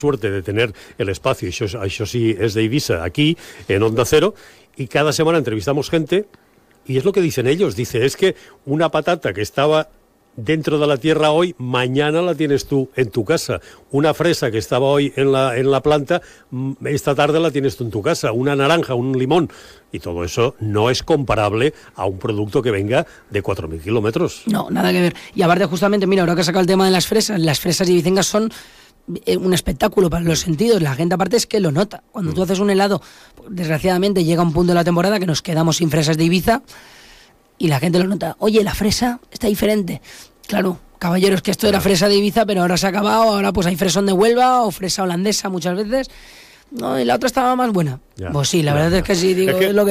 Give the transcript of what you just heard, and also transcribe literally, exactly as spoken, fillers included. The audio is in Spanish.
suerte de tener el espacio, això, això sí es de Ibiza, aquí, en Onda Cero, y cada semana entrevistamos gente, y es lo que dicen ellos, dice, es que una patata que estaba dentro de la tierra hoy, mañana la tienes tú en tu casa. Una fresa que estaba hoy en la, en la planta, esta tarde la tienes tú en tu casa. Una naranja, un limón. Y todo eso no es comparable a un producto que venga de cuatro mil kilómetros. No, nada que ver. Y aparte, justamente, mira, ahora que has sacado el tema de las fresas, las fresas ibicengas son un espectáculo para los sentidos. La gente aparte es que lo nota. Cuando mm. tú haces un helado, desgraciadamente llega un punto de la temporada que nos quedamos sin fresas de Ibiza y la gente lo nota. Oye, la fresa está diferente. Claro, caballeros, que esto era fresa de Ibiza, pero ahora se ha acabado, ahora pues hay fresón de Huelva o fresa holandesa muchas veces. No, y la otra estaba más buena. Ya, pues sí, la ya, verdad ya. es que sí, digo, es, que... es lo que